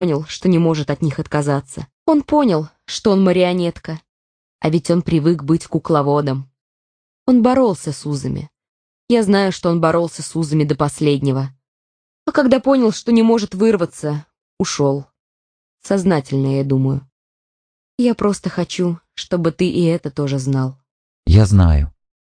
понял, что не может от них отказаться. Он понял, что он марионетка. А ведь он привык быть кукловодом. Он боролся с узами. Я знаю, что он боролся с узами до последнего. А когда понял, что не может вырваться, ушел. Сознательно, я думаю. Я просто хочу, чтобы ты и это тоже знал. Я знаю.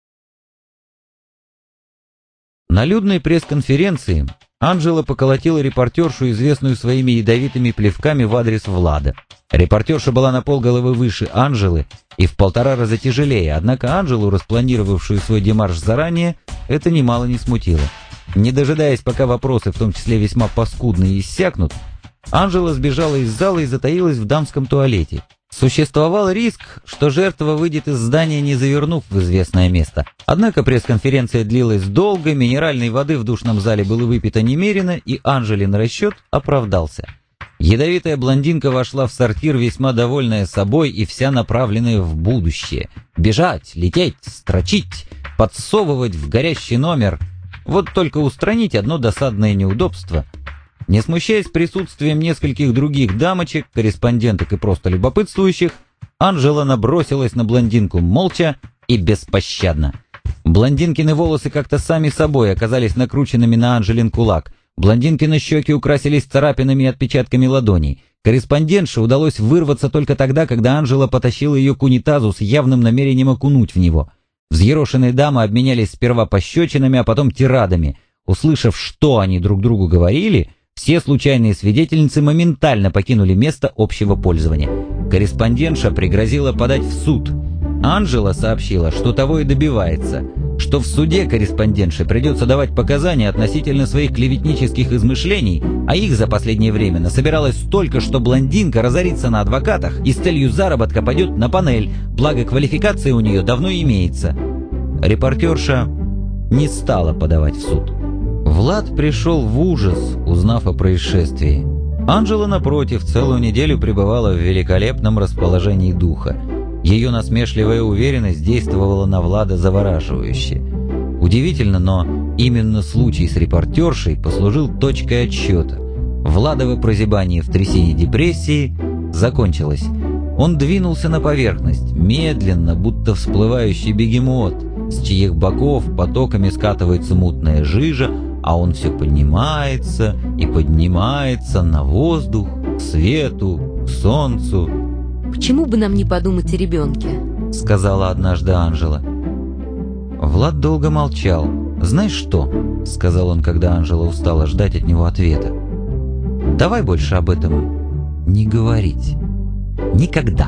На людной пресс-конференции Анжела поколотила репортершу, известную своими ядовитыми плевками в адрес Влада. Репортерша была на полголовы выше Анжелы и в 1,5 раза тяжелее, однако Анжелу, распланировавшую свой демарш заранее, это немало не смутило. Не дожидаясь, пока вопросы, в том числе весьма паскудные, иссякнут, Анжела сбежала из зала и затаилась в дамском туалете. Существовал риск, что жертва выйдет из здания, не завернув в известное место. Однако пресс-конференция длилась долго, минеральной воды в душном зале было выпито немерено, и Анжелин расчет оправдался. Ядовитая блондинка вошла в сортир, весьма довольная собой и вся направленная в будущее. Бежать, лететь, строчить, подсовывать в горящий номер. Вот только устранить одно досадное неудобство. Не смущаясь присутствием нескольких других дамочек, корреспонденток и просто любопытствующих, Анжела набросилась на блондинку молча и беспощадно. Блондинкины волосы как-то сами собой оказались накрученными на Анжелин кулак. Блондинкины щеки украсились царапинами и отпечатками ладоней. Корреспондентше удалось вырваться только тогда, когда Анжела потащила ее к унитазу с явным намерением окунуть в него. Взъерошенные дамы обменялись сперва пощечинами, а потом тирадами. Услышав, что они друг другу говорили, все случайные свидетельницы моментально покинули место общего пользования. Корреспондентша пригрозила подать в суд. Анжела сообщила, что того и добивается, что в суде корреспондентше придется давать показания относительно своих клеветнических измышлений, а их за последнее время насобиралось столько, что блондинка разорится на адвокатах и с целью заработка пойдет на панель, благо квалификация у нее давно имеется. Репортерша не стала подавать в суд. Влад пришел в ужас, узнав о происшествии. Анжела, напротив, целую неделю пребывала в великолепном расположении духа. Ее насмешливая уверенность действовала на Влада завораживающе. Удивительно, но именно случай с репортершей послужил точкой отсчета. Владово прозябание в трясине депрессии закончилось. Он двинулся на поверхность, медленно, будто всплывающий бегемот, с чьих боков потоками скатывается мутная жижа, а он все поднимается и поднимается на воздух, к свету, к солнцу. «Почему бы нам не подумать о ребенке?» — сказала однажды Анжела. Влад долго молчал. «Знаешь что?» — сказал он, когда Анжела устала ждать от него ответа. «Давай больше об этом не говорить. Никогда».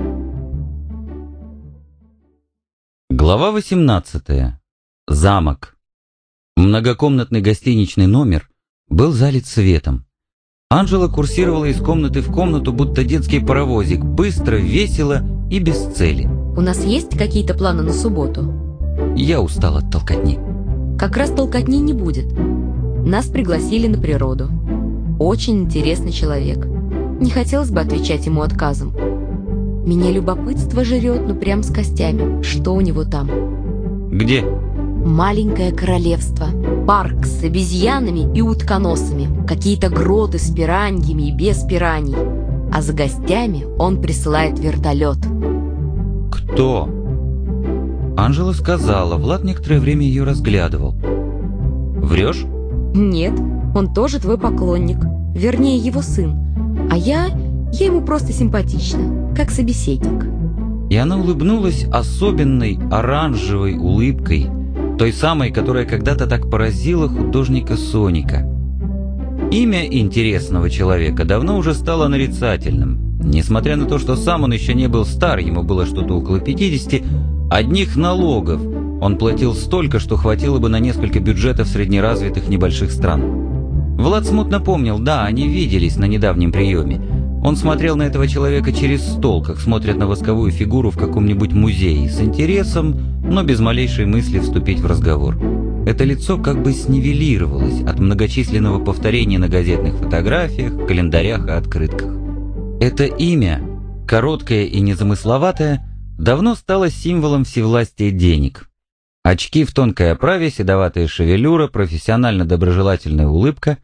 Глава 18. Замок. Многокомнатный гостиничный номер был залит светом. Анжела курсировала из комнаты в комнату, будто детский паровозик, быстро, весело и без цели. «У нас есть какие-то планы на субботу?» Я устал от толкотни. «Как раз толкотни не будет. Нас пригласили на природу. Очень интересный человек. Не хотелось бы отвечать ему отказом. Меня любопытство жрет, ну прям с костями. Что у него там?» «Где?» «Маленькое королевство. Парк с обезьянами и утконосами. Какие-то гроты с пираньями и без пираний. А за гостями он присылает вертолет». «Кто?» Анжела сказала. Влад некоторое время ее разглядывал. «Врешь?» «Нет, он тоже твой поклонник. Вернее, его сын. А я ему просто симпатична, как собеседник». И она улыбнулась особенной оранжевой улыбкой, той самой, которая когда-то так поразила художника Соника. Имя интересного человека давно уже стало нарицательным. Несмотря на то, что сам он еще не был стар, ему было что-то около 50, одних налогов он платил столько, что хватило бы на несколько бюджетов среднеразвитых небольших стран. Влад смутно помнил, да, они виделись на недавнем приеме. Он смотрел на этого человека через стол, как смотрят на восковую фигуру в каком-нибудь музее, с интересом, но без малейшей мысли вступить в разговор. Это лицо как бы снивелировалось от многочисленного повторения на газетных фотографиях, календарях и открытках. Это имя, короткое и незамысловатое, давно стало символом всевластия денег. Очки в тонкой оправе, седоватая шевелюра, профессионально доброжелательная улыбка.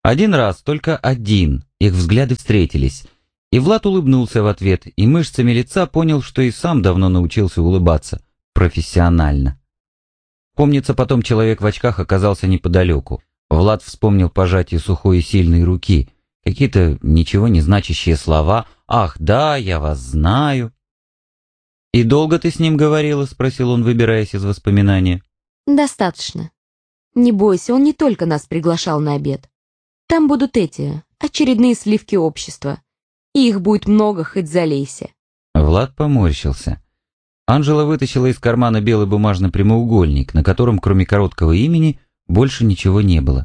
Один раз, только один, их взгляды встретились, и Влад улыбнулся в ответ, и мышцами лица понял, что и сам давно научился улыбаться, профессионально. Помнится, потом человек в очках оказался неподалеку. Влад вспомнил пожатие сухой и сильной руки, какие-то ничего не значащие слова «Ах, да, я вас знаю». «И долго ты с ним говорила?» — спросил он, выбираясь из воспоминания. Достаточно. Не бойся, он не только нас приглашал на обед. Там будут эти, очередные сливки общества. И их будет много, хоть залейся. Влад поморщился. Анжела вытащила из кармана белый бумажный прямоугольник, на котором, кроме короткого имени, больше ничего не было.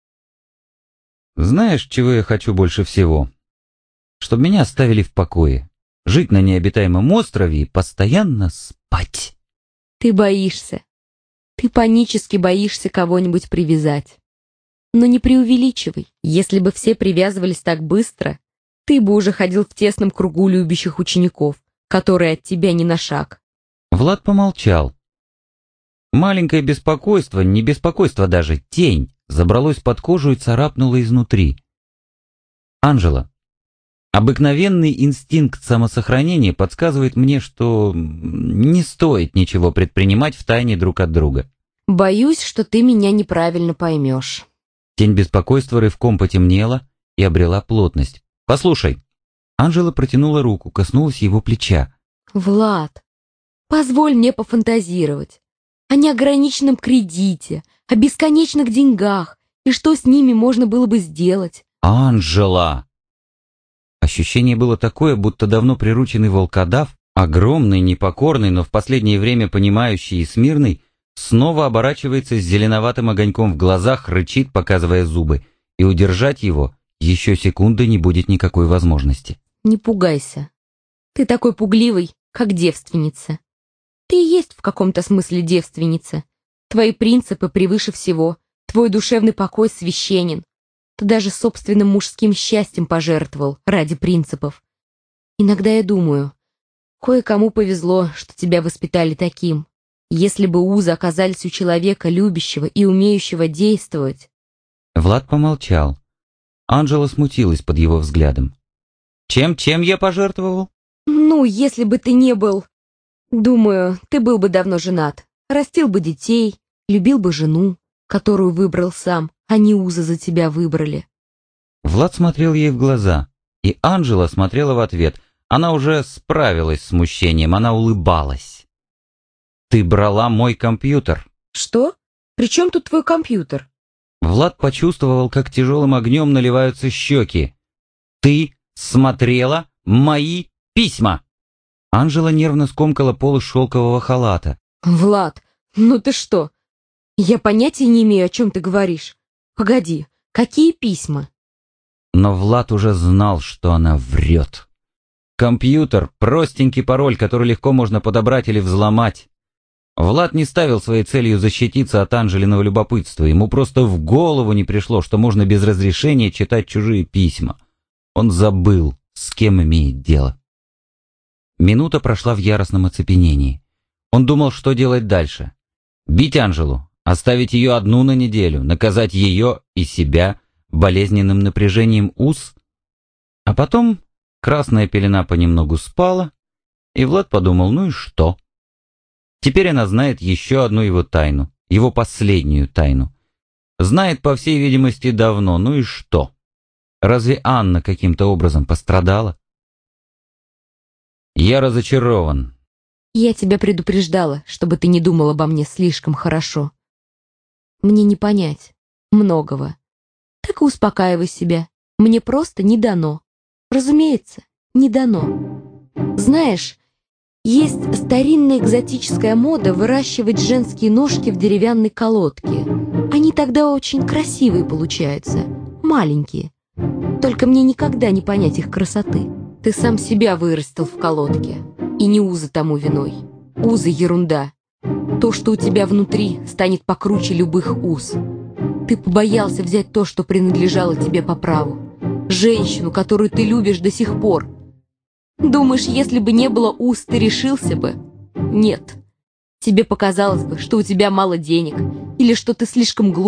«Знаешь, чего я хочу больше всего? Чтобы меня оставили в покое, жить на необитаемом острове и постоянно спать». Ты боишься. Ты панически боишься кого-нибудь привязать. Но не преувеличивай. Если бы все привязывались так быстро, ты бы уже ходил в тесном кругу любящих учеников, которые от тебя ни на шаг. Влад помолчал. Маленькое беспокойство, не беспокойство даже, тень, забралось под кожу и царапнуло изнутри. «Анжела, обыкновенный инстинкт самосохранения подсказывает мне, что не стоит ничего предпринимать втайне друг от друга». Боюсь, что ты меня неправильно поймешь. Тень беспокойства рывком потемнела и обрела плотность. «Послушай». Анжела протянула руку, коснулась его плеча. Влад, позволь мне пофантазировать. О неограниченном кредите, о бесконечных деньгах, и что с ними можно было бы сделать. «Анжела!» Ощущение было такое, будто давно прирученный волкодав, огромный, непокорный, но в последнее время понимающий и смирный, снова оборачивается с зеленоватым огоньком в глазах, рычит, показывая зубы, и удержать его еще секунды не будет никакой возможности. Не пугайся. Ты такой пугливый, как девственница. Ты и есть в каком-то смысле девственница. Твои принципы превыше всего, твой душевный покой священен. Ты даже собственным мужским счастьем пожертвовал ради принципов. Иногда я думаю, кое-кому повезло, что тебя воспитали таким. Если бы узы оказались у человека, любящего и умеющего действовать. Влад помолчал. Анжела смутилась под его взглядом. «Чем я пожертвовал?» Ну, если бы ты не был... Думаю, ты был бы давно женат, растил бы детей, любил бы жену, которую выбрал сам, а не узы за тебя выбрали. Влад смотрел ей в глаза, и Анжела смотрела в ответ. Она уже справилась с смущением, она улыбалась. «Ты брала мой компьютер». Что? При чем тут твой компьютер? Влад почувствовал, как тяжелым огнем наливаются щеки. «Ты смотрела мои письма!» Анжела нервно скомкала полы шелкового халата. Влад, ну ты что? Я понятия не имею, о чем ты говоришь. Погоди, какие письма? Но Влад уже знал, что она врет. Компьютер — простенький пароль, который легко можно подобрать или взломать. Влад не ставил своей целью защититься от Анжелиного любопытства. Ему просто в голову не пришло, что можно без разрешения читать чужие письма. Он забыл, с кем имеет дело. Минута прошла в яростном оцепенении. Он думал, что делать дальше. Бить Анжелу, оставить ее одну на неделю, наказать ее и себя болезненным напряжением уз. А потом красная пелена понемногу спала, и Влад подумал, ну и что? Теперь она знает еще одну его тайну, его последнюю тайну. Знает, по всей видимости, давно, ну и что? Разве Анна каким-то образом пострадала? «Я разочарован». Я тебя предупреждала, чтобы ты не думал обо мне слишком хорошо. Мне не понять многого. Так и успокаивай себя. Мне просто не дано. Разумеется, не дано. Знаешь, есть старинная экзотическая мода выращивать женские ножки в деревянной колодке. Они тогда очень красивые получаются, маленькие. Только мне никогда не понять их красоты. Ты сам себя вырастил в колодке. И не узы тому виной. Узы — ерунда. То, что у тебя внутри, станет покруче любых уз. Ты побоялся взять то, что принадлежало тебе по праву. Женщину, которую ты любишь до сих пор. Думаешь, если бы не было уз, ты решился бы? Нет. Тебе показалось бы, что у тебя мало денег, или что ты слишком глуп,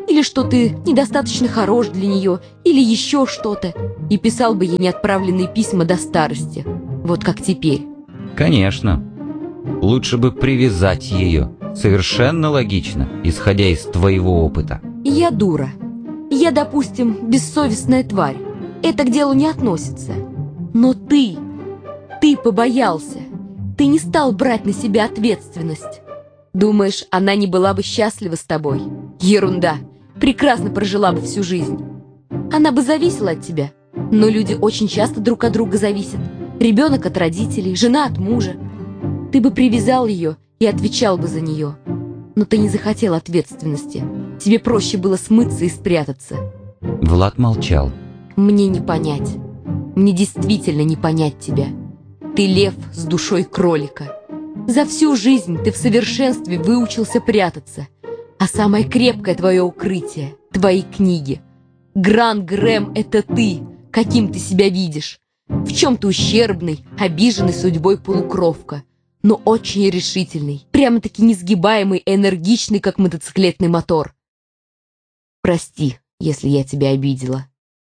или что ты недостаточно хорош для нее, или еще что-то, и писал бы ей неотправленные письма до старости, вот как теперь. Конечно. Лучше бы привязать ее. Совершенно логично, исходя из твоего опыта. Я дура. Я, допустим, бессовестная тварь. Это к делу не относится. Но ты побоялся. Ты не стал брать на себя ответственность. Думаешь, она не была бы счастлива с тобой? Ерунда. Прекрасно прожила бы всю жизнь. Она бы зависела от тебя. Но люди очень часто друг от друга зависят. Ребенок от родителей, жена от мужа. Ты бы привязал ее и отвечал бы за нее. Но ты не захотел ответственности. Тебе проще было смыться и спрятаться. Влад молчал. Мне не понять. Мне действительно не понять тебя. Ты лев с душой кролика. За всю жизнь ты в совершенстве выучился прятаться. А самое крепкое твое укрытие — твои книги. Гран Грэм — это ты, каким ты себя видишь. В чем ты ущербный, обиженный судьбой полукровка, но очень решительный, прямо-таки несгибаемый и энергичный, как мотоциклетный мотор. Прости, если я тебя обидела.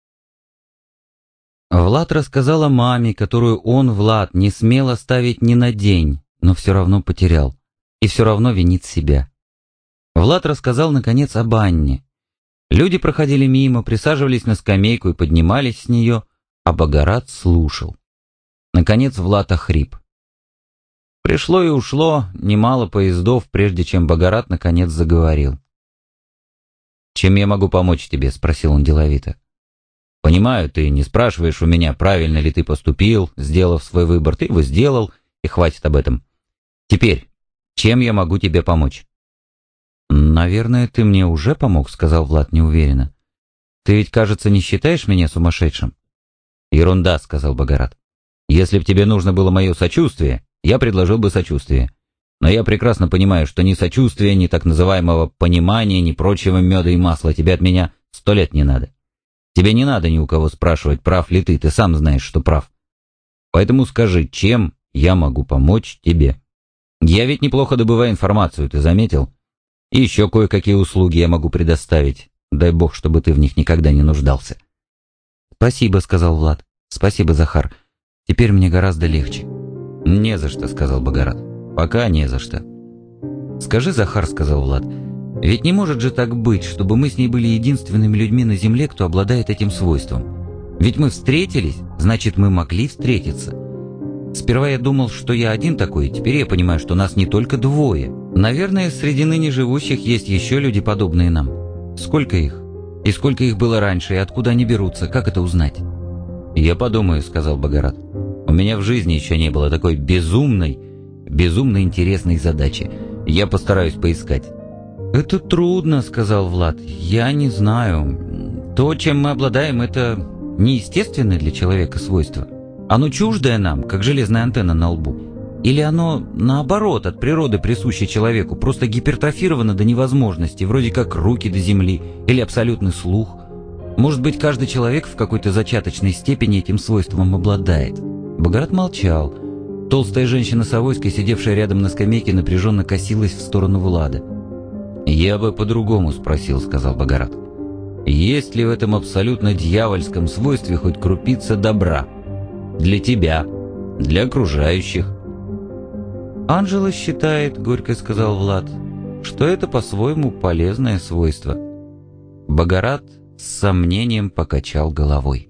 Влад рассказал о маме, которую он, Влад, не смел оставить ни на день, но все равно потерял. И все равно винит себя. Влад рассказал, наконец, об Анне. Люди проходили мимо, присаживались на скамейку и поднимались с нее, а Богорат слушал. Наконец Влад охрип. Пришло и ушло немало поездов, прежде чем Богорат наконец заговорил. «Чем я могу помочь тебе?» — спросил он деловито. «Понимаю, ты не спрашиваешь у меня, правильно ли ты поступил, сделав свой выбор. Ты его сделал, и хватит об этом. Теперь, чем я могу тебе помочь?» «Наверное, ты мне уже помог», — сказал Влад неуверенно. «Ты ведь, кажется, не считаешь меня сумасшедшим?» «Ерунда», — сказал Богорат. «Если б тебе нужно было мое сочувствие, я предложил бы сочувствие. Но я прекрасно понимаю, что ни сочувствия, ни так называемого понимания, ни прочего меда и масла тебе от меня 100 лет не надо. Тебе не надо ни у кого спрашивать, прав ли ты сам знаешь, что прав. Поэтому скажи, чем я могу помочь тебе? Я ведь неплохо добываю информацию, ты заметил? И еще кое-какие услуги я могу предоставить. Дай бог, чтобы ты в них никогда не нуждался». «Спасибо», — сказал Влад. «Спасибо, Захар. Теперь мне гораздо легче». «Не за что», — сказал Богорат. «Пока не за что». «Скажи, Захар», — сказал Влад, — «ведь не может же так быть, чтобы мы с ней были единственными людьми на земле, кто обладает этим свойством. Ведь мы встретились, значит, мы могли встретиться. Сперва я думал, что я один такой, теперь я понимаю, что нас не только двое. Наверное, среди ныне живущих есть еще люди, подобные нам. Сколько их? И сколько их было раньше, и откуда они берутся, как это узнать?» «Я подумаю», — сказал Богорат. «У меня в жизни еще не было такой безумно интересной задачи. Я постараюсь поискать». «Это трудно», — сказал Влад. «Я не знаю. То, чем мы обладаем, это неестественное для человека свойство. Оно чуждое нам, как железная антенна на лбу. Или оно, наоборот, от природы присуще человеку, просто гипертрофировано до невозможности, вроде как руки до земли или абсолютный слух. Может быть, каждый человек в какой-то зачаточной степени этим свойством обладает». Богорат молчал. Толстая женщина с авоськой, сидевшая рядом на скамейке, напряженно косилась в сторону Влада. «Я бы по-другому спросил», — сказал Богорат. «Есть ли в этом абсолютно дьявольском свойстве хоть крупица добра? Для тебя, для окружающих?» «Анжела считает, — горько сказал Влад, — что это по-своему полезное свойство». Богорат с сомнением покачал головой.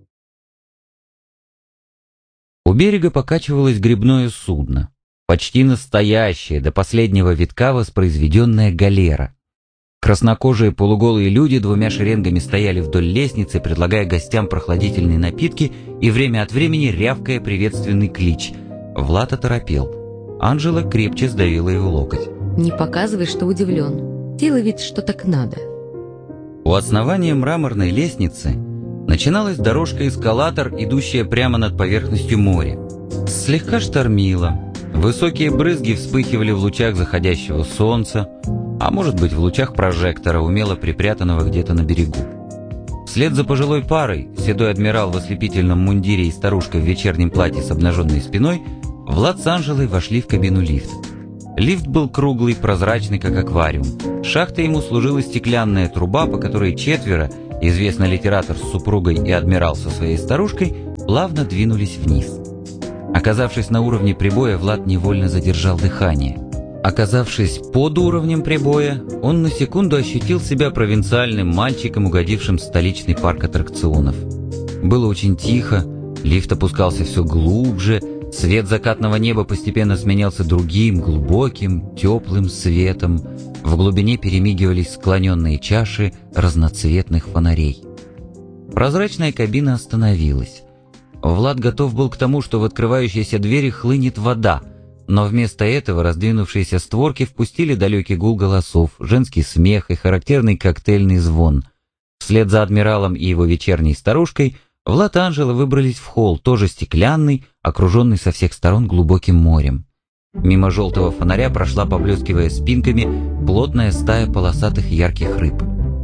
У берега покачивалось гребное судно, почти настоящее, до последнего витка воспроизведенная галера. Краснокожие полуголые люди двумя шеренгами стояли вдоль лестницы, предлагая гостям прохладительные напитки и время от времени рявкая приветственный клич. Влад оторопел. Анжела крепче сдавила его локоть. «Не показывай, что удивлен. Делай вид, что так надо». У основания мраморной лестницы начиналась дорожка-эскалатор, идущая прямо над поверхностью моря. Слегка штормило. Высокие брызги вспыхивали в лучах заходящего солнца, а может быть в лучах прожектора, умело припрятанного где-то на берегу. Вслед за пожилой парой, седой адмирал в ослепительном мундире и старушка в вечернем платье с обнаженной спиной, Влад с Анжелой вошли в кабину лифта. Лифт был круглый, прозрачный, как аквариум. Шахтой ему служила стеклянная труба, по которой четверо, известный литератор с супругой и адмирал со своей старушкой, плавно двинулись вниз. Оказавшись на уровне прибоя, Влад невольно задержал дыхание. Оказавшись под уровнем прибоя, он на секунду ощутил себя провинциальным мальчиком, угодившим в столичный парк аттракционов. Было очень тихо, лифт опускался все глубже, свет закатного неба постепенно сменялся другим, глубоким, теплым светом. В глубине перемигивались склоненные чаши разноцветных фонарей. Прозрачная кабина остановилась. Влад готов был к тому, что в открывающиеся двери хлынет вода, но вместо этого раздвинувшиеся створки впустили далекий гул голосов, женский смех и характерный коктейльный звон. Вслед за адмиралом и его вечерней старушкой Влад и Анжела выбрались в холл, тоже стеклянный, окруженный со всех сторон глубоким морем. Мимо желтого фонаря прошла, поблескивая спинками, плотная стая полосатых ярких рыб.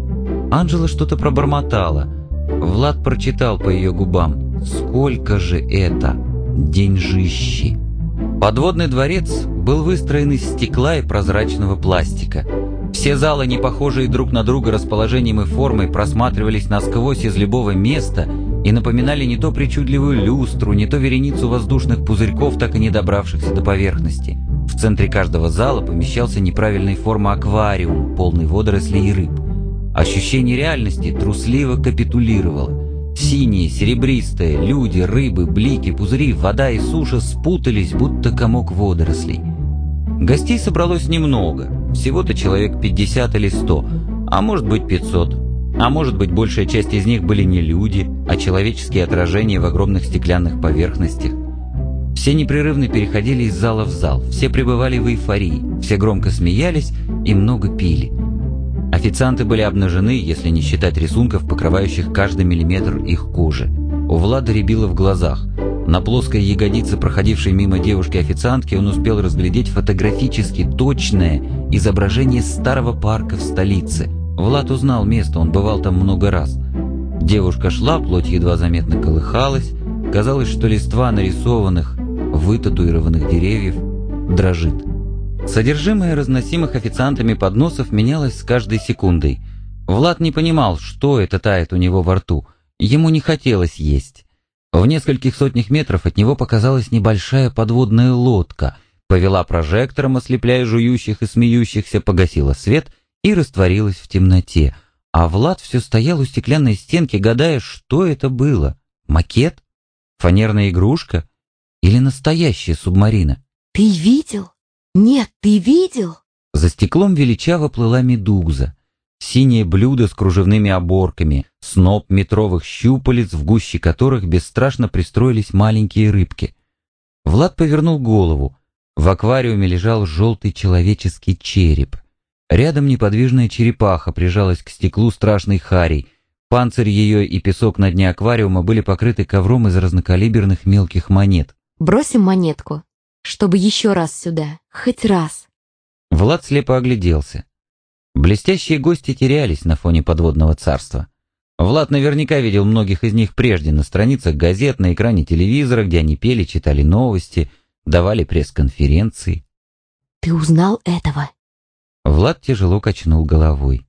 Анжела что-то пробормотала. Влад прочитал по ее губам: «Сколько же это деньжищи!» Подводный дворец был выстроен из стекла и прозрачного пластика. Все залы, не похожие друг на друга расположением и формой, просматривались насквозь из любого места и напоминали не то причудливую люстру, не то вереницу воздушных пузырьков, так и не добравшихся до поверхности. В центре каждого зала помещался неправильной формы аквариум, полный водорослей и рыб. Ощущение реальности трусливо капитулировало. Синие, серебристые, люди, рыбы, блики, пузыри, вода и суша спутались, будто комок водорослей. Гостей собралось немного, всего-то человек 50 или 100, а может быть 500. А может быть, большая часть из них были не люди, а человеческие отражения в огромных стеклянных поверхностях. Все непрерывно переходили из зала в зал, все пребывали в эйфории, все громко смеялись и много пили. Официанты были обнажены, если не считать рисунков, покрывающих каждый миллиметр их кожи. У Влада рябило в глазах. На плоской ягодице, проходившей мимо девушки-официантки, он успел разглядеть фотографически точное изображение старого парка в столице. Влад узнал место, он бывал там много раз. Девушка шла, плоть едва заметно колыхалась. Казалось, что листва нарисованных, вытатуированных деревьев дрожит. Содержимое разносимых официантами подносов менялось с каждой секундой. Влад не понимал, что это тает у него во рту. Ему не хотелось есть. В нескольких сотнях метров от него показалась небольшая подводная лодка, повела прожектором, ослепляя жующих и смеющихся, погасила свет и растворилась в темноте. А Влад все стоял у стеклянной стенки, гадая, что это было. Макет? Фанерная игрушка? Или настоящая субмарина? «Ты видел? Нет, ты видел?» За стеклом величаво плыла медуза. Синее блюдо с кружевными оборками, сноп метровых щупалец, в гуще которых бесстрашно пристроились маленькие рыбки. Влад повернул голову. В аквариуме лежал желтый человеческий череп. Рядом неподвижная черепаха прижалась к стеклу страшной харей. Панцирь ее и песок на дне аквариума были покрыты ковром из разнокалиберных мелких монет. «Бросим монетку, чтобы еще раз сюда, хоть раз». Влад слепо огляделся. Блестящие гости терялись на фоне подводного царства. Влад наверняка видел многих из них прежде на страницах газет, на экране телевизора, где они пели, читали новости, давали пресс-конференции. «Ты узнал этого?» Влад тяжело качнул головой.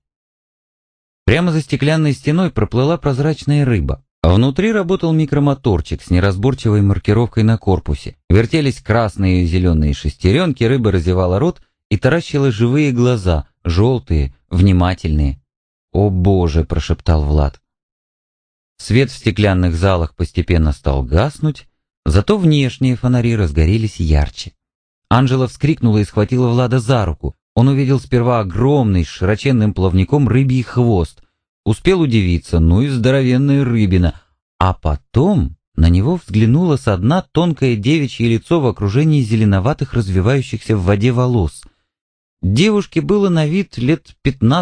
Прямо за стеклянной стеной проплыла прозрачная рыба. Внутри работал микромоторчик с неразборчивой маркировкой на корпусе. Вертелись красные и зеленые шестеренки, рыба разевала рот и таращила живые глаза, желтые, внимательные. «О боже!» – прошептал Влад. Свет в стеклянных залах постепенно стал гаснуть, зато внешние фонари разгорелись ярче. Анжела вскрикнула и схватила Влада за руку. Он увидел сперва огромный, с широченным плавником рыбий хвост. Успел удивиться, ну и здоровенная рыбина. А потом на него взглянуло со дна тонкое девичье лицо в окружении зеленоватых развивающихся в воде волос. Девушке было на вид лет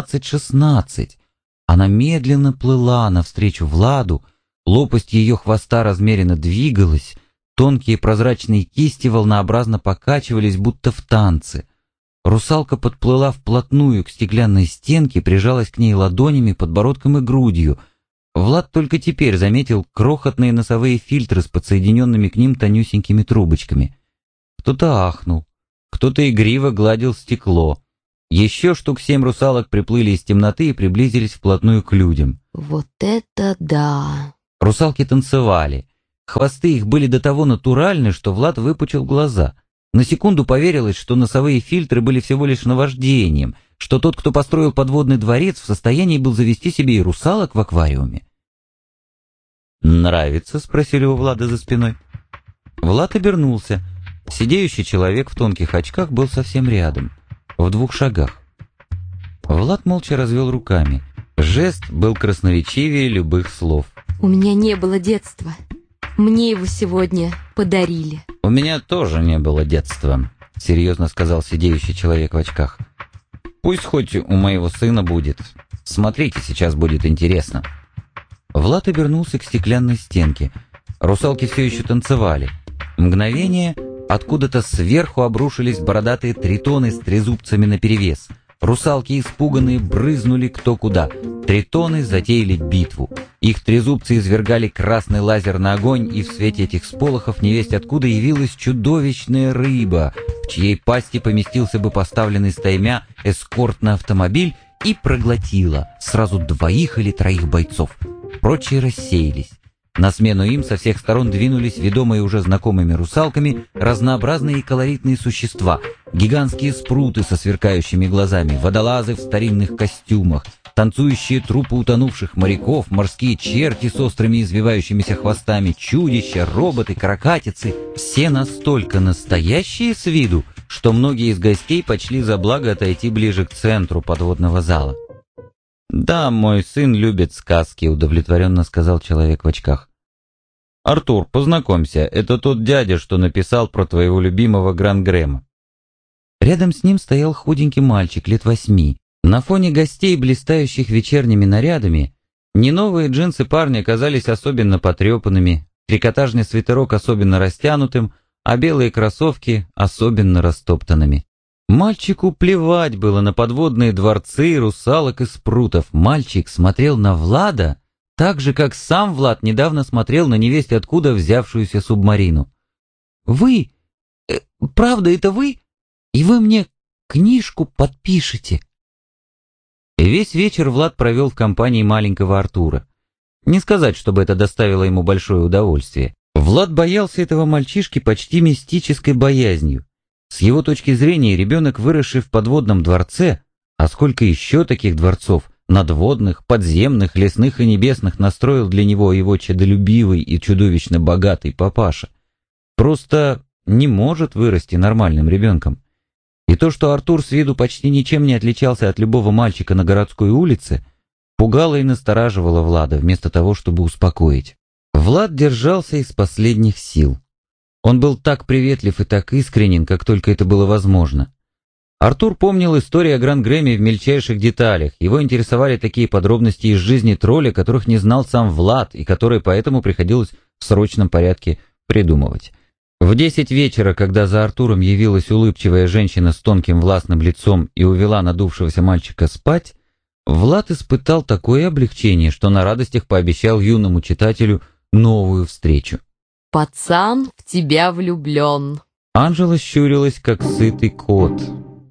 15-16. Она медленно плыла навстречу Владу, лопасть ее хвоста размеренно двигалась, тонкие прозрачные кисти волнообразно покачивались, будто в танце. Русалка подплыла вплотную к стеклянной стенке, прижалась к ней ладонями, подбородком и грудью. Влад только теперь заметил крохотные носовые фильтры с подсоединенными к ним тонюсенькими трубочками. Кто-то ахнул. кто-то игриво гладил стекло. Еще штук 7 русалок приплыли из темноты и приблизились вплотную к людям. Вот это да! Русалки танцевали. Хвосты их были до того натуральны, что Влад выпучил глаза. На секунду поверилось, что носовые фильтры были всего лишь наваждением, что тот, кто построил подводный дворец, в состоянии был завести себе и русалок в аквариуме. «Нравится?» — спросили у Влада за спиной. Влад обернулся. Сидеющий человек в тонких очках был совсем рядом, в 2 шагах. Влад молча развел руками. Жест был красноречивее любых слов. У меня не было детства. Мне его сегодня подарили. «У меня тоже не было детства», — серьезно сказал сидеющий человек в очках. «Пусть хоть у моего сына будет. Смотрите, сейчас будет интересно». Влад обернулся к стеклянной стенке. Русалки все еще танцевали. Мгновение, откуда-то сверху обрушились бородатые тритоны с трезубцами наперевес. Русалки, испуганные, брызнули кто куда. Тритоны затеяли битву. Их трезубцы извергали красный лазерный огонь, и в свете этих сполохов невесть откуда явилась чудовищная рыба, в чьей пасти поместился бы поставленный стаймя эскортный автомобиль, и проглотила сразу 2 или 3 бойцов. Прочие рассеялись. На смену им со всех сторон двинулись ведомые уже знакомыми русалками разнообразные и колоритные существа, гигантские спруты со сверкающими глазами, водолазы в старинных костюмах, танцующие трупы утонувших моряков, морские черти с острыми извивающимися хвостами, чудища, роботы, каракатицы, все настолько настоящие с виду, что многие из гостей почли за благо отойти ближе к центру подводного зала. «Да, мой сын любит сказки», — удовлетворенно сказал человек в очках. «Артур, познакомься, это тот дядя, что написал про твоего любимого Гран-Грэма». Рядом с ним стоял худенький мальчик лет 8. На фоне гостей, блистающих вечерними нарядами, не новые джинсы парня казались особенно потрепанными, трикотажный свитерок особенно растянутым, а белые кроссовки особенно растоптанными. Мальчику плевать было на подводные дворцы, русалок и спрутов. Мальчик смотрел на Влада так же, как сам Влад недавно смотрел на невесть откуда взявшуюся субмарину. «Вы? Правда, это вы? И вы мне книжку подпишете?» Весь вечер Влад провел в компании маленького Артура. Не сказать, чтобы это доставило ему большое удовольствие. Влад боялся этого мальчишки почти мистической боязнью. С его точки зрения, ребенок, выросший в подводном дворце, а сколько еще таких дворцов, надводных, подземных, лесных и небесных, настроил для него его чадолюбивый и чудовищно богатый папаша, просто не может вырасти нормальным ребенком. И то, что Артур с виду почти ничем не отличался от любого мальчика на городской улице, пугало и настораживало Влада, вместо того, чтобы успокоить. Влад держался из последних сил. Он был так приветлив и так искренен, как только это было возможно. Артур помнил историю о Гран-Грэме в мельчайших деталях. Его интересовали такие подробности из жизни тролля, которых не знал сам Влад, и которые поэтому приходилось в срочном порядке придумывать. В 10 вечера, когда за Артуром явилась улыбчивая женщина с тонким властным лицом и увела надувшегося мальчика спать, Влад испытал такое облегчение, что на радостях пообещал юному читателю новую встречу. «Пацан в тебя влюблен». Анжела щурилась, как сытый кот.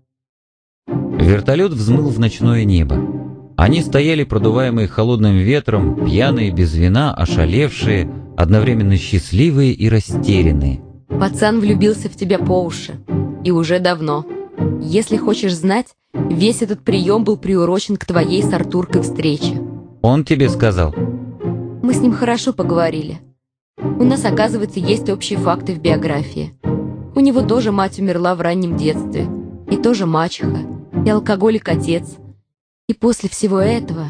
Вертолет взмыл в ночное небо. Они стояли, продуваемые холодным ветром, пьяные, без вина, ошалевшие, одновременно счастливые и растерянные. «Пацан влюбился в тебя по уши. И уже давно. Если хочешь знать, весь этот прием был приурочен к твоей с Артуркой встрече». «Он тебе сказал?» «Мы с ним хорошо поговорили. У нас, оказывается, есть общие факты в биографии. У него тоже мать умерла в раннем детстве, и тоже мачеха, и алкоголик-отец. И после всего этого,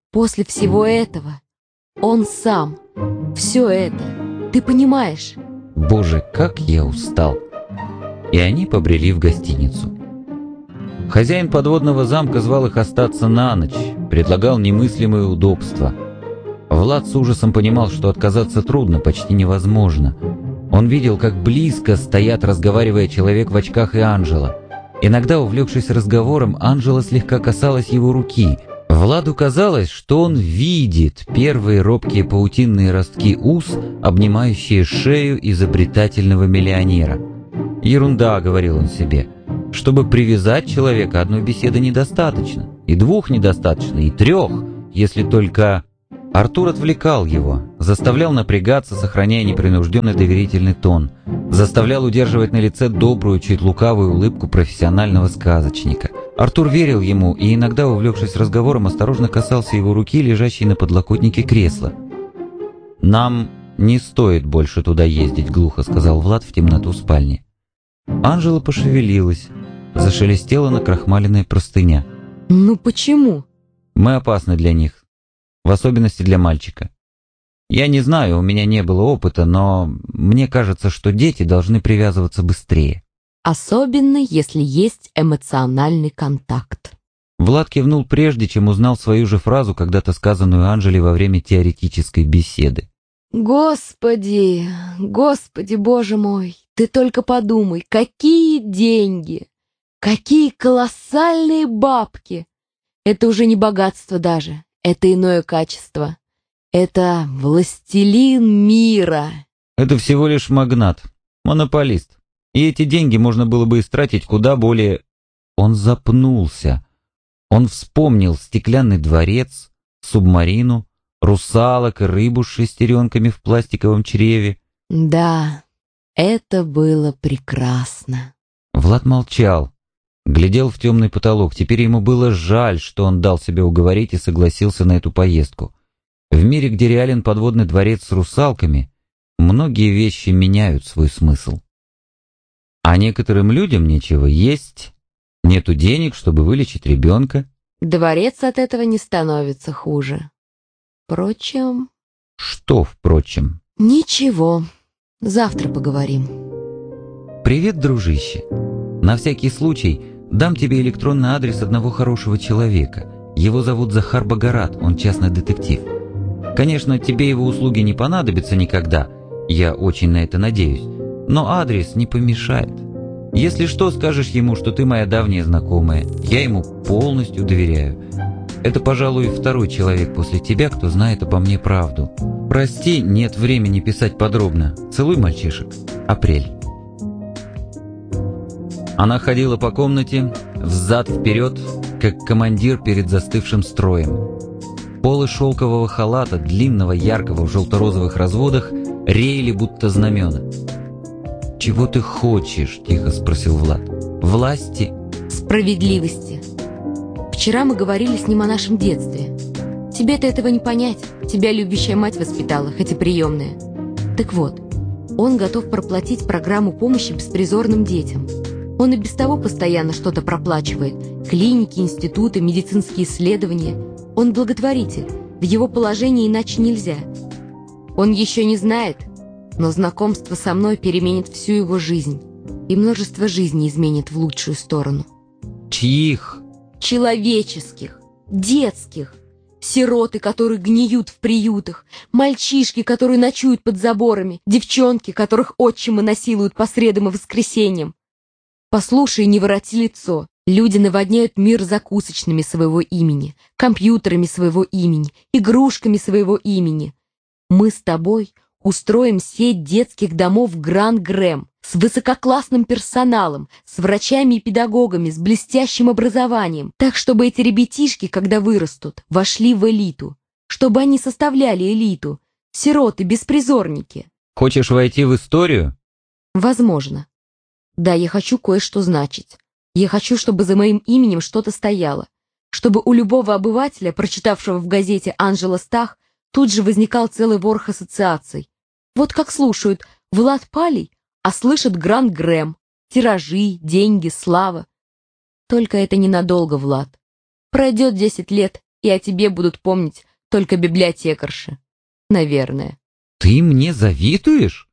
он сам, все это, ты понимаешь?» «Боже, как я устал!» И они побрели в гостиницу. Хозяин подводного замка звал их остаться на ночь, предлагал немыслимые удобства. Влад с ужасом понимал, что отказаться трудно, почти невозможно. Он видел, как близко стоят, разговаривая, человек в очках и Анжела. Иногда, увлекшись разговором, Анжела слегка касалась его руки. Владу казалось, что он видит первые робкие паутинные ростки ус, обнимающие шею изобретательного миллионера. «Ерунда», — говорил он себе, Чтобы привязать человека, одной беседы недостаточно, и двух недостаточно, и трех, если только... Артур отвлекал его, заставлял напрягаться, сохраняя непринужденный доверительный тон, заставлял удерживать на лице добрую, чуть лукавую улыбку профессионального сказочника. Артур верил ему и иногда, увлекшись разговором, осторожно касался его руки, лежащей на подлокотнике кресла. «Нам не стоит больше туда ездить», — глухо сказал Влад в темноту спальни. Анжела пошевелилась, зашелестела накрахмаленная простыня. «Ну почему?» «Мы опасны для них. В особенности для мальчика. Я не знаю, у меня не было опыта, но мне кажется, что дети должны привязываться быстрее». «Особенно, если есть эмоциональный контакт». Влад кивнул прежде, чем узнал свою же фразу, когда-то сказанную Анжеле во время теоретической беседы. «Господи, Господи, Боже мой, ты только подумай, какие деньги, какие колоссальные бабки! Это уже не богатство даже. Это иное качество. Это властелин мира». Это всего лишь магнат, монополист. И эти деньги можно было бы истратить куда более... Он запнулся. Он вспомнил стеклянный дворец, субмарину, русалок и рыбу с шестеренками в пластиковом чреве. Да, это было прекрасно. Влад молчал. Глядел в темный потолок. Теперь ему было жаль, что он дал себя уговорить и согласился на эту поездку. В мире, где реален подводный дворец с русалками, многие вещи меняют свой смысл. А некоторым людям нечего есть, нету денег, чтобы вылечить ребенка. Дворец от этого не становится хуже. Впрочем... Что, впрочем? Ничего, завтра поговорим. Привет, дружище. На всякий случай... Дам тебе электронный адрес одного хорошего человека. Его зовут Захар Богорат, он частный детектив. Конечно, тебе его услуги не понадобятся никогда, я очень на это надеюсь, но адрес не помешает. Если что, скажешь ему, что ты моя давняя знакомая, я ему полностью доверяю. Это, пожалуй, второй человек после тебя, кто знает обо мне правду. Прости, нет времени писать подробно. Целуй мальчишек. Апрель. Она ходила по комнате, взад-вперед, как командир перед застывшим строем. Полы шелкового халата, длинного, яркого, в желто-розовых разводах, реяли будто знамена. «Чего ты хочешь?» – тихо спросил Влад. «Власти?» «Справедливости. Вчера мы говорили с ним о нашем детстве. Тебе-то этого не понять. Тебя любящая мать воспитала, хоть и приемная. Так вот, он готов проплатить программу помощи беспризорным детям. Он и без того постоянно что-то проплачивает. Клиники, институты, медицинские исследования. Он благотворитель. В его положении иначе нельзя. Он еще не знает, но знакомство со мной переменит всю его жизнь. И множество жизней изменит в лучшую сторону». «Чьих?» «Человеческих, детских. Сироты, которые гниют в приютах, мальчишки, которые ночуют под заборами, девчонки, которых отчимы насилуют по средам и воскресеньям. Послушай, не вороти лицо. Люди наводняют мир закусочными своего имени, компьютерами своего имени, игрушками своего имени. Мы с тобой устроим сеть детских домов Гранд-Грэм с высококлассным персоналом, с врачами и педагогами, с блестящим образованием, так, чтобы эти ребятишки, когда вырастут, вошли в элиту, чтобы они составляли элиту, сироты-беспризорники». «Хочешь войти в историю?» «Возможно. Да, я хочу кое-что значить. Я хочу, чтобы за моим именем что-то стояло, чтобы у любого обывателя, прочитавшего в газете «Анжела Стах», тут же возникал целый ворох ассоциаций. Вот как слушают Влад Палий, а слышат Гранд-Грэм, тиражи, деньги, слава. Только это ненадолго, Влад. Пройдет 10 лет, и о тебе будут помнить только библиотекарши. Наверное». «Ты мне завидуешь?»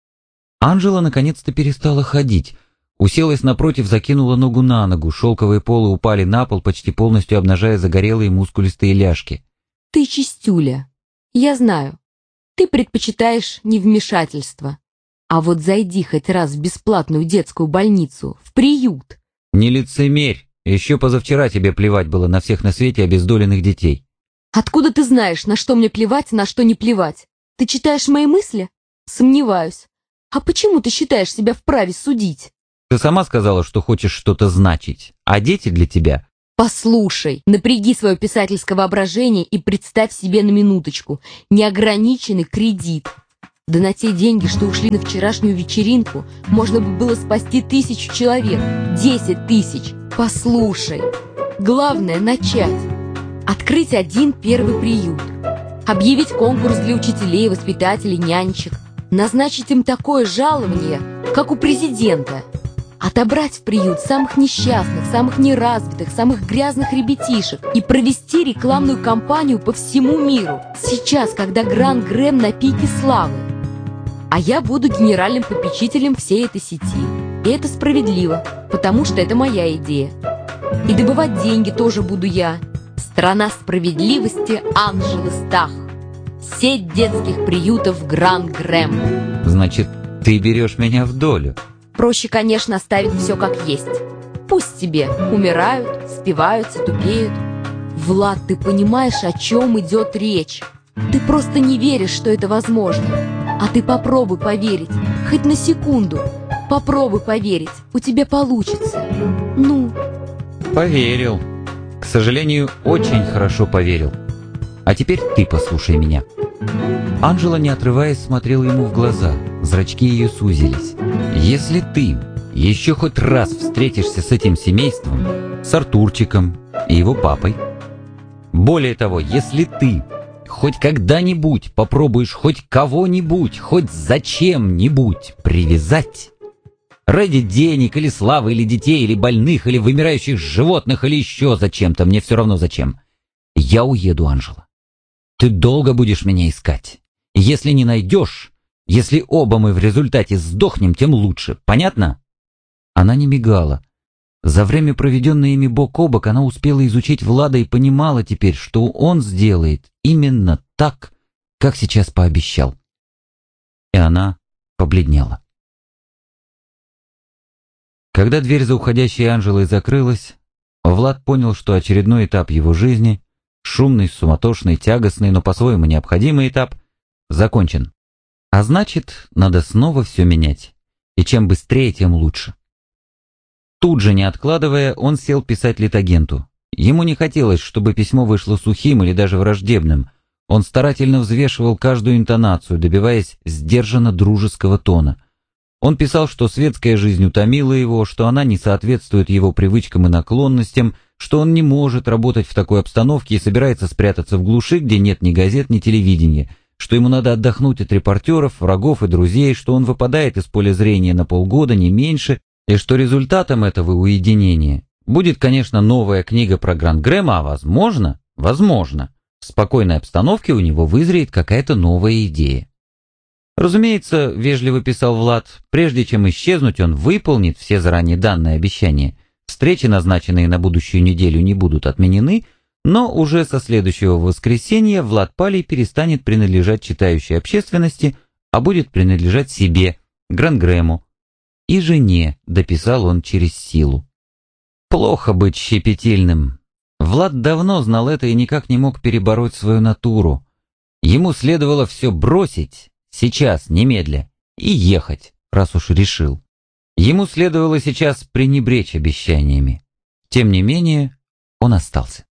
Анжела наконец-то перестала ходить. Уселась напротив, закинула ногу на ногу, шелковые полы упали на пол, почти полностью обнажая загорелые мускулистые ляжки. «Ты чистюля. Я знаю. Ты предпочитаешь невмешательство. А вот зайди хоть раз в бесплатную детскую больницу, в приют». «Не лицемерь. Еще позавчера тебе плевать было на всех на свете обездоленных детей». «Откуда ты знаешь, на что мне плевать, на что не плевать? Ты читаешь мои мысли? Сомневаюсь. А почему ты считаешь себя вправе судить?» Ты сама сказала, что хочешь что-то значить, а дети для тебя... Послушай, напряги свое писательское воображение и представь себе на минуточку неограниченный кредит. Да на те деньги, что ушли на вчерашнюю вечеринку, можно бы было спасти 1000 человек, 10 тысяч. Послушай, главное начать. Открыть один первый приют. Объявить конкурс для учителей, воспитателей, нянечек. Назначить им такое жалование, как у президента. Отобрать в приют самых несчастных, самых неразвитых, самых грязных ребятишек и провести рекламную кампанию по всему миру. Сейчас, когда Гранд Грэм на пике славы. А я буду генеральным попечителем всей этой сети. И это справедливо, потому что это моя идея. И добывать деньги тоже буду я. Страна справедливости Анжелы Стах. Сеть детских приютов Гранд Грэм. Значит, ты берешь меня в долю. Проще, конечно, оставить все как есть. Пусть себе умирают, спиваются, тупеют. Влад, ты понимаешь, о чем идет речь? Ты просто не веришь, что это возможно. А ты попробуй поверить, хоть на секунду. Попробуй поверить, у тебя получится. Ну? Поверил. К сожалению, очень хорошо поверил. А теперь ты послушай меня. Анжела, не отрываясь, смотрела ему в глаза. Зрачки ее сузились. Если ты еще хоть раз встретишься с этим семейством, с Артурчиком и его папой, более того, если ты хоть когда-нибудь попробуешь хоть кого-нибудь, хоть зачем-нибудь привязать, ради денег или славы, или детей, или больных, или вымирающих животных, или еще зачем-то, мне все равно зачем, я уеду, Анжела. Ты долго будешь меня искать. Если не найдешь, если оба мы в результате сдохнем, тем лучше. Понятно? Она не мигала. За время, проведенное ими бок о бок, она успела изучить Влада и понимала теперь, что он сделает именно так, как сейчас пообещал. И она побледнела. Когда дверь за уходящей Анжелой закрылась, Влад понял, что очередной этап его жизни, шумный, суматошный, тягостный, но по-своему необходимый этап, закончен. А значит, надо снова все менять. И чем быстрее, тем лучше. Тут же, не откладывая, он сел писать литагенту. Ему не хотелось, чтобы письмо вышло сухим или даже враждебным. Он старательно взвешивал каждую интонацию, добиваясь сдержанно дружеского тона. Он писал, что светская жизнь утомила его, что она не соответствует его привычкам и наклонностям, что он не может работать в такой обстановке и собирается спрятаться в глуши, где нет ни газет, ни телевидения, что ему надо отдохнуть от репортеров, врагов и друзей, что он выпадает из поля зрения на полгода, не меньше, и что результатом этого уединения будет, конечно, новая книга про Гранд Грэма, а возможно, в спокойной обстановке у него вызреет какая-то новая идея. Разумеется, вежливо писал Влад, прежде чем исчезнуть, он выполнит все заранее данные обещания. Встречи, назначенные на будущую неделю, не будут отменены, но уже со следующего воскресенья Влад Палий перестанет принадлежать читающей общественности, а будет принадлежать себе, Гранд Грэму. И жене, дописал он через силу. Плохо быть щепетильным. Влад давно знал это и никак не мог перебороть свою натуру. Ему следовало все бросить, сейчас, немедля, и ехать, раз уж решил. Ему следовало сейчас пренебречь обещаниями. Тем не менее, он остался.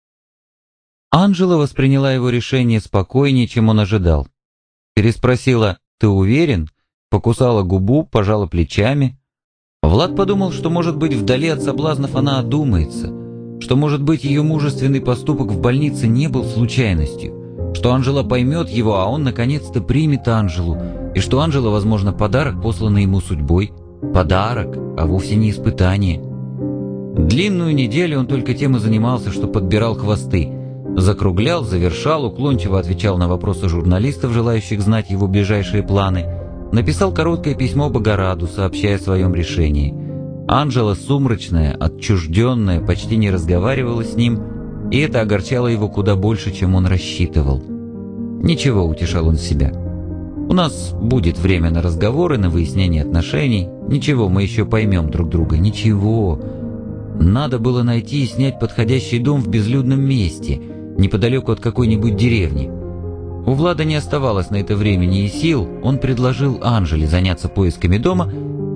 Анжела восприняла его решение спокойнее, чем он ожидал. Переспросила: «Ты уверен?» Покусала губу, пожала плечами. Влад подумал, что, может быть, вдали от соблазнов она одумается, что, может быть, ее мужественный поступок в больнице не был случайностью, что Анжела поймет его, а он наконец-то примет Анжелу, и что Анжела, возможно, подарок, посланный ему судьбой. Подарок, а вовсе не испытание. Длинную неделю он только тем и занимался, что подбирал хвосты. Закруглял, завершал, уклончиво отвечал на вопросы журналистов, желающих знать его ближайшие планы. Написал короткое письмо Богораду, сообщая о своем решении. Анжела, сумрачная, отчужденная, почти не разговаривала с ним, и это огорчало его куда больше, чем он рассчитывал. «Ничего», — утешал он себя. «У нас будет время на разговоры, на выяснение отношений. Ничего, мы еще поймем друг друга. Ничего. Надо было найти и снять подходящий дом в безлюдном месте, неподалеку от какой-нибудь деревни». У Влада не оставалось на это времени и сил, он предложил Анжеле заняться поисками дома,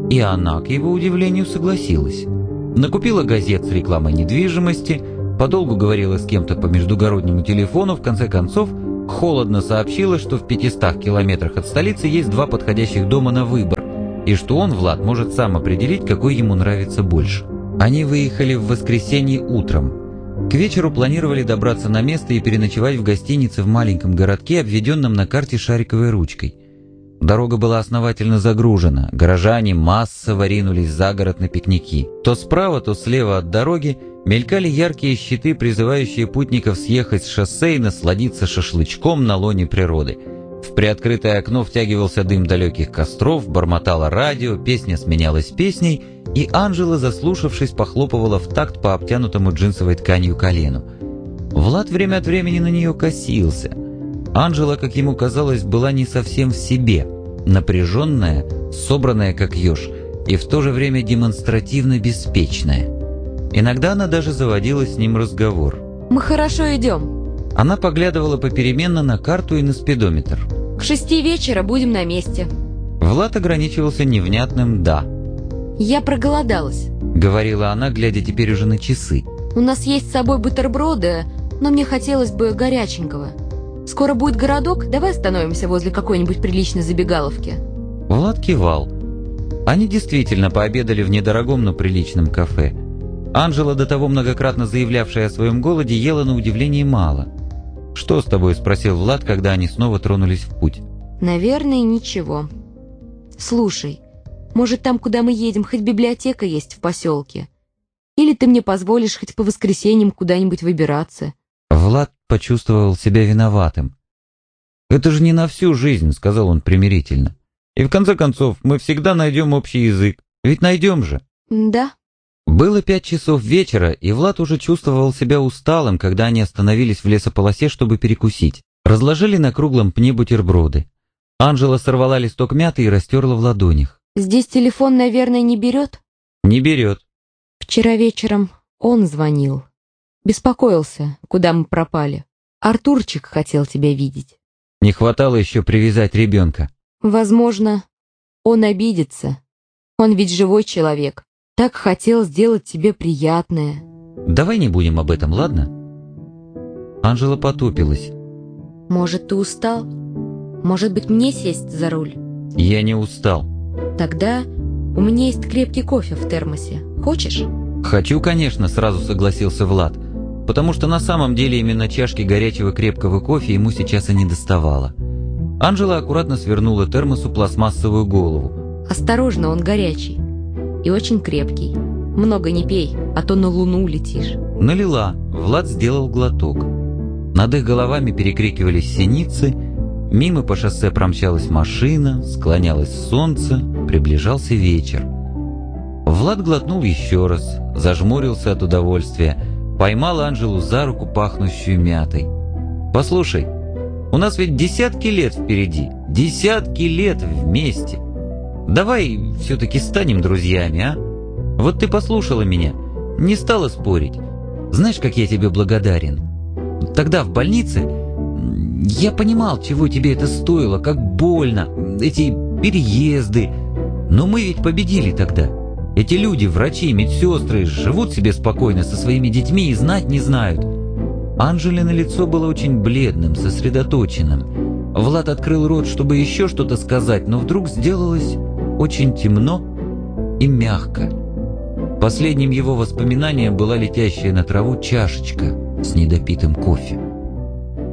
И она, к его удивлению, согласилась. Накупила газет с рекламой недвижимости, подолгу говорила с кем-то по междугороднему телефону, в конце концов холодно сообщила, что в 500 километрах от столицы есть 2 подходящих дома на выбор, и что он, Влад, может сам определить, какой ему нравится больше. Они выехали в воскресенье утром. К вечеру планировали добраться на место и переночевать в гостинице в маленьком городке, обведенном на карте шариковой ручкой. Дорога была основательно загружена, горожане массово ринулись за город на пикники. То справа, то слева от дороги мелькали яркие щиты, призывающие путников съехать с шоссе и насладиться шашлычком на лоне природы. В приоткрытое окно втягивался дым далеких костров, бормотало радио, песня сменялась песней, и Анжела, заслушавшись, похлопывала в такт по обтянутому джинсовой тканью колену. Влад время от времени на нее косился. Анжела, как ему казалось, была не совсем в себе, напряженная, собранная как еж, и в то же время демонстративно беспечная. Иногда она даже заводила с ним разговор. «Мы хорошо идем». Она поглядывала попеременно на карту и на спидометр. «К 6 вечера будем на месте». Влад ограничивался невнятным «да». «Я проголодалась», — говорила она, глядя теперь уже на часы. «У нас есть с собой бутерброды, но мне хотелось бы горяченького. Скоро будет городок, давай остановимся возле какой-нибудь приличной забегаловки». Влад кивал. Они действительно пообедали в недорогом, но приличном кафе. Анжела, до того многократно заявлявшая о своем голоде, ела на удивление мало. «Что с тобой?» — спросил Влад, когда они снова тронулись в путь. «Наверное, ничего. Слушай, может, там, куда мы едем, хоть библиотека есть в поселке? Или ты мне позволишь хоть по воскресеньям куда-нибудь выбираться?» Влад почувствовал себя виноватым. «Это же не на всю жизнь», — сказал он примирительно. «И в конце концов, мы всегда найдем общий язык. Ведь найдем же». «Да». Было 5 часов вечера, и Влад уже чувствовал себя усталым, когда они остановились в лесополосе, чтобы перекусить. Разложили на круглом пне бутерброды. Анжела сорвала листок мяты и растерла в ладонях. «Здесь телефон, наверное, не берет?» «Не берет». «Вчера вечером он звонил. Беспокоился, куда мы пропали. Артурчик хотел тебя видеть». «Не хватало еще привязать ребенка». «Возможно, он обидится. Он ведь живой человек. Так хотел сделать тебе приятное». «Давай не будем об этом, ладно?» Анжела потупилась. «Может, ты устал? Может быть, мне сесть за руль?» «Я не устал». «Тогда у меня есть крепкий кофе в термосе. Хочешь?» «Хочу, конечно», — сразу согласился Влад, потому что на самом деле именно чашки горячего крепкого кофе ему сейчас и не доставало. Анжела аккуратно свернула термосу пластмассовую голову. «Осторожно, он горячий. И очень крепкий. Много не пей, а то на Луну улетишь». Налила. Влад сделал глоток. Над их головами перекрикивались синицы, мимо по шоссе промчалась машина, склонялось солнце, приближался вечер. Влад глотнул еще раз, зажмурился от удовольствия, поймал Анжелу за руку, пахнущую мятой. «Послушай, у нас ведь десятки лет впереди, десятки лет вместе. Давай все-таки станем друзьями, а? Вот ты послушала меня, не стала спорить. Знаешь, как я тебе благодарен? Тогда в больнице я понимал, чего тебе это стоило, как больно, эти переезды. Но мы ведь победили тогда. Эти люди, врачи, медсестры, живут себе спокойно со своими детьми и знать не знают». Анжелино лицо было очень бледным, сосредоточенным. Влад открыл рот, чтобы еще что-то сказать, но вдруг сделалось очень темно и мягко. Последним его воспоминанием была летящая на траву чашечка с недопитым кофе.